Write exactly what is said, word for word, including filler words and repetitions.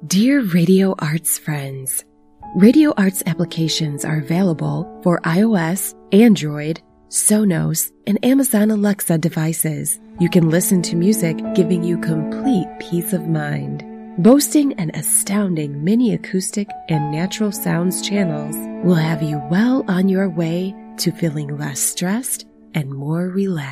Dear Radio Arts friends, Radio Arts applications are available for iOS, Android, Sonos, and Amazon Alexa devices. You can listen to music giving you complete peace of mind. Boasting an astounding mini acoustic and natural sounds channels will have you well on your way to feeling less stressed and more relaxed.